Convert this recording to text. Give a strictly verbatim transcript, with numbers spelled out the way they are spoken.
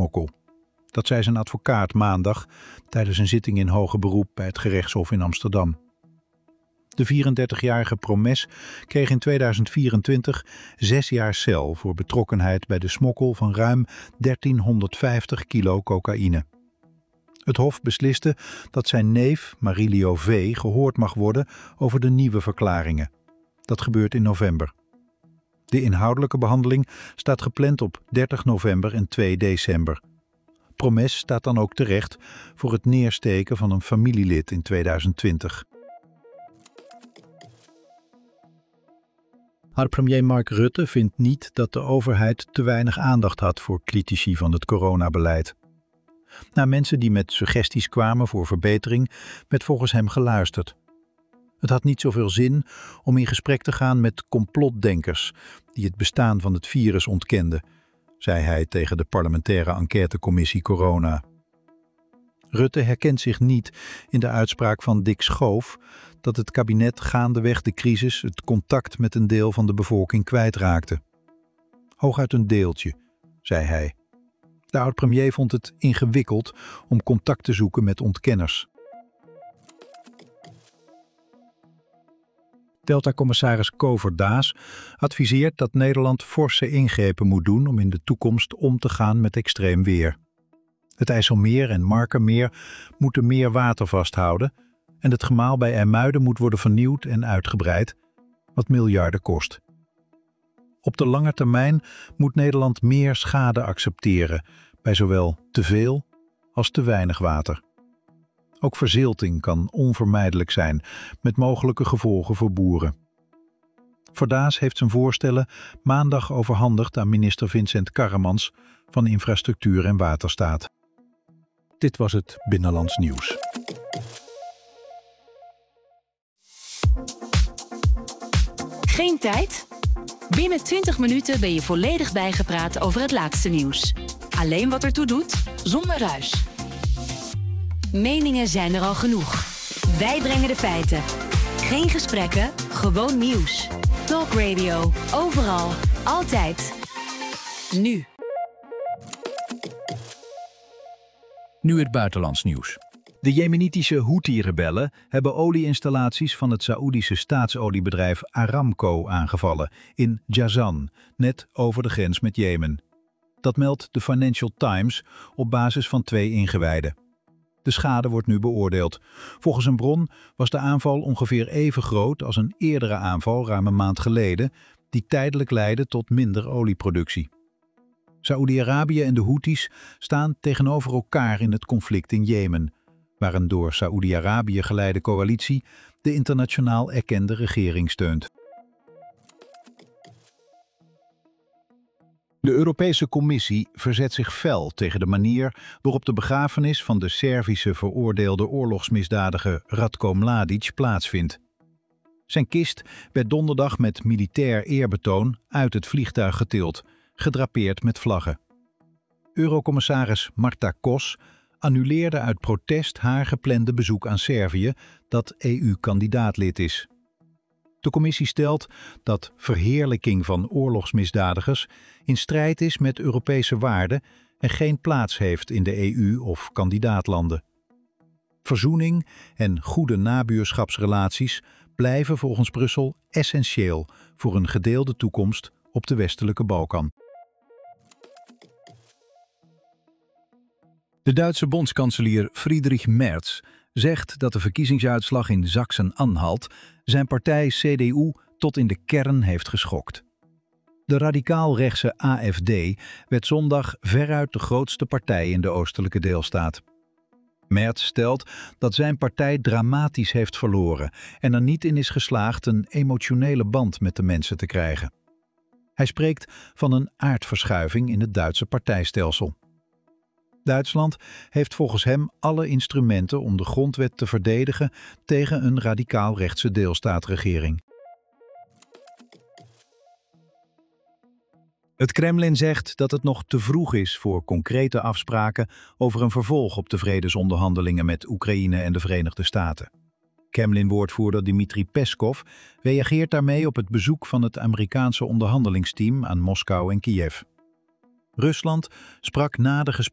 smokkel. Dat zei zijn advocaat maandag tijdens een zitting in hoger beroep bij het gerechtshof in Amsterdam. De vierendertigjarige Promes kreeg in tweeduizend vierentwintig zes jaar cel voor betrokkenheid bij de smokkel van ruim dertienhonderdvijftig kilo cocaïne. Het hof besliste dat zijn neef Marilio V. gehoord mag worden over de nieuwe verklaringen. Dat gebeurt in november. De inhoudelijke behandeling staat gepland op dertig november en twee december. Promes staat dan ook terecht voor het neersteken van een familielid in tweeduizend twintig. Haar premier Mark Rutte vindt niet dat de overheid te weinig aandacht had voor critici van het coronabeleid. Naar mensen die met suggesties kwamen voor verbetering werd volgens hem geluisterd. Het had niet zoveel zin om in gesprek te gaan met complotdenkers die het bestaan van het virus ontkenden, zei hij tegen de parlementaire enquêtecommissie Corona. Rutte herkent zich niet in de uitspraak van Dick Schoof dat het kabinet gaandeweg de crisis het contact met een deel van de bevolking kwijtraakte. Hooguit een deeltje, zei hij. De oud-premier vond het ingewikkeld om contact te zoeken met ontkenners. Delta-commissaris Kover Daas adviseert dat Nederland forse ingrepen moet doen om in de toekomst om te gaan met extreem weer. Het IJsselmeer en Markermeer moeten meer water vasthouden en het gemaal bij IJmuiden moet worden vernieuwd en uitgebreid, wat miljarden kost. Op de lange termijn moet Nederland meer schade accepteren bij zowel te veel als te weinig water. Ook verzilting kan onvermijdelijk zijn, met mogelijke gevolgen voor boeren. Verdaas heeft zijn voorstellen maandag overhandigd aan minister Vincent Karremans van Infrastructuur en Waterstaat. Dit was het Binnenlands Nieuws. Geen tijd? Binnen twintig minuten ben je volledig bijgepraat over het laatste nieuws. Alleen wat ertoe doet, zonder ruis. Meningen zijn er al genoeg. Wij brengen de feiten. Geen gesprekken, gewoon nieuws. Talk Radio, overal, altijd. Nu. Nu het buitenlands nieuws. De Jemenitische Houthi-rebellen hebben olieinstallaties van het Saoedische staatsoliebedrijf Aramco aangevallen in Jazan, net over de grens met Jemen. Dat meldt de Financial Times op basis van twee ingewijden. De schade wordt nu beoordeeld. Volgens een bron was de aanval ongeveer even groot als een eerdere aanval ruim een maand geleden, die tijdelijk leidde tot minder olieproductie. Saoedi-Arabië en de Houthis staan tegenover elkaar in het conflict in Jemen, waar een door Saoedi-Arabië geleide coalitie de internationaal erkende regering steunt. De Europese Commissie verzet zich fel tegen de manier waarop de begrafenis van de Servische veroordeelde oorlogsmisdadiger Ratko Mladic plaatsvindt. Zijn kist werd donderdag met militair eerbetoon uit het vliegtuig getild, gedrapeerd met vlaggen. Eurocommissaris Marta Kos annuleerde uit protest haar geplande bezoek aan Servië, dat E U-kandidaatlid is. De commissie stelt dat verheerlijking van oorlogsmisdadigers in strijd is met Europese waarden en geen plaats heeft in de E U of kandidaatlanden. Verzoening en goede nabuurschapsrelaties blijven volgens Brussel essentieel voor een gedeelde toekomst op de westelijke Balkan. De Duitse bondskanselier Friedrich Merz zegt dat de verkiezingsuitslag in Sachsen-Anhalt zijn partij C D U tot in de kern heeft geschokt. De radicaal-rechtse A F D werd zondag veruit de grootste partij in de oostelijke deelstaat. Merz stelt dat zijn partij dramatisch heeft verloren en er niet in is geslaagd een emotionele band met de mensen te krijgen. Hij spreekt van een aardverschuiving in het Duitse partijstelsel. Duitsland heeft volgens hem alle instrumenten om de grondwet te verdedigen tegen een radicaal-rechtse deelstaatregering. Het Kremlin zegt dat het nog te vroeg is voor concrete afspraken over een vervolg op de vredesonderhandelingen met Oekraïne en de Verenigde Staten. Kremlin-woordvoerder Dmitri Peskov reageert daarmee op het bezoek van het Amerikaanse onderhandelingsteam aan Moskou en Kiev. Rusland sprak na de gesprekken